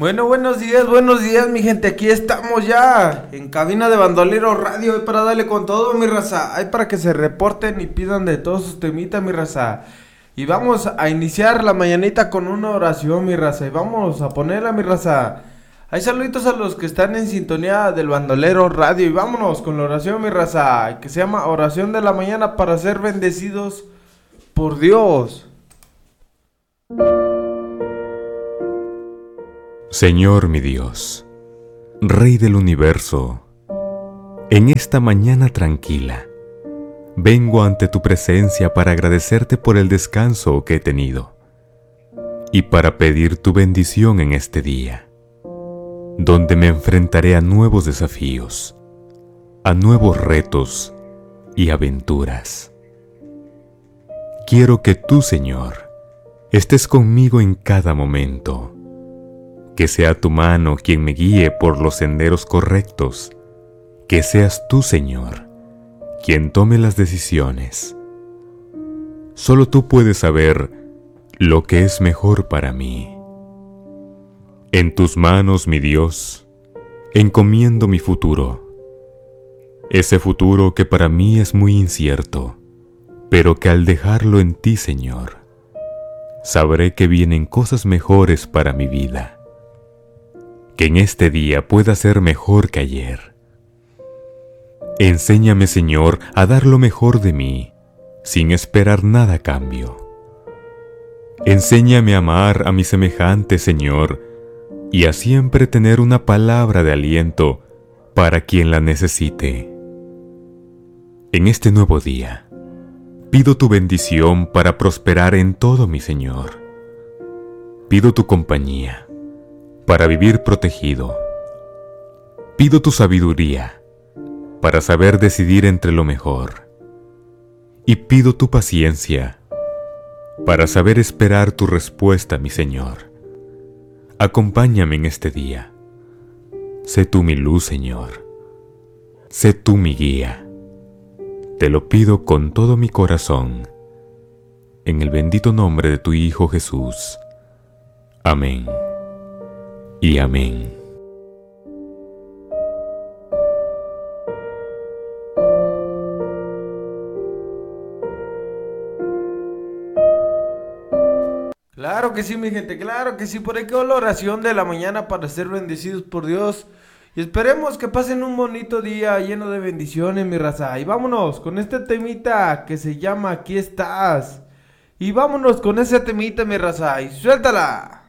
Bueno, buenos días, mi gente. Aquí estamos ya en cabina de Bandolero Radio. Hay para darle con todo, mi raza. Hay para que se reporten y pidan de todos sus temitas, mi raza. Y vamos a iniciar la mañanita con una oración, mi raza. Y vamos a ponerla, mi raza. Hay saluditos a los que están en sintonía del Bandolero Radio. Y vámonos con la oración, mi raza, que se llama Oración de la Mañana para ser bendecidos por Dios. Señor mi Dios, Rey del universo, en esta mañana tranquila, vengo ante tu presencia para agradecerte por el descanso que he tenido y para pedir tu bendición en este día, donde me enfrentaré a nuevos desafíos, a nuevos retos y aventuras. Quiero que tú, Señor, estés conmigo en cada momento. Que sea tu mano quien me guíe por los senderos correctos. Que seas tú, Señor, quien tome las decisiones. Solo tú puedes saber lo que es mejor para mí. En tus manos, mi Dios, encomiendo mi futuro. Ese futuro que para mí es muy incierto, pero que al dejarlo en ti, Señor, sabré que vienen cosas mejores para mi vida. Que en este día pueda ser mejor que ayer. Enséñame, Señor, a dar lo mejor de mí, sin esperar nada a cambio. Enséñame a amar a mi semejante, Señor, y a siempre tener una palabra de aliento para quien la necesite. En este nuevo día, pido tu bendición para prosperar en todo, mi Señor. Pido tu compañía para vivir protegido. Pido tu sabiduría para saber decidir entre lo mejor. Y pido tu paciencia para saber esperar tu respuesta, mi Señor. Acompáñame en este día. Sé tú mi luz, Señor. Sé tú mi guía. Te lo pido con todo mi corazón, en el bendito nombre de tu Hijo Jesús. Amén. Y amén. Claro que sí, mi gente, claro que sí. Por ahí quedó la oración de la mañana para ser bendecidos por Dios. Y esperemos que pasen un bonito día lleno de bendiciones, mi raza. Y vámonos con este temita que se llama Aquí estás. Y vámonos con ese temita, mi raza. Y suéltala.